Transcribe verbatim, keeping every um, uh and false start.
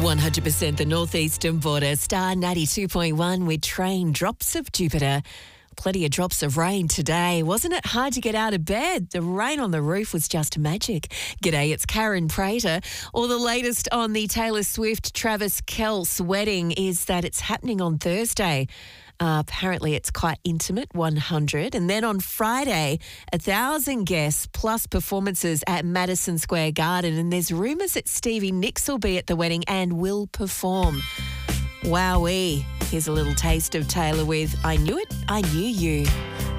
one hundred percent the northeastern border. Star ninety-two point one with Train Drops of Jupiter. Plenty of drops of rain today. Wasn't it hard to get out of bed? The rain on the roof was just magic. G'day, it's Karen Prater. All the latest on the Taylor Swift-Travis Kelce wedding is that it's happening on Thursday. Uh, apparently it's quite intimate, one hundred. And then on Friday, one thousand guests plus performances at Madison Square Garden. And there's rumours that Stevie Nicks will be at the wedding and will perform. Wowee. Here's a little taste of Taylor with I Knew It, I Knew You.